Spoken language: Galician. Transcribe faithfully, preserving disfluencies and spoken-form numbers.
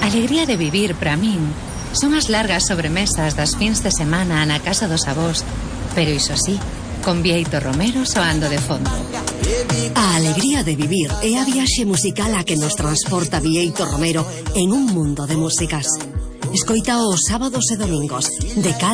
alegría de vivir para min son as largas sobremesas das fins de semana na casa dos avós, pero iso sí, con Bieito Romero soando de fondo. A alegría de vivir é a viaxe musical a que nos transporta Bieito Romero en un mundo de músicas. Escoita os sábados e domingos de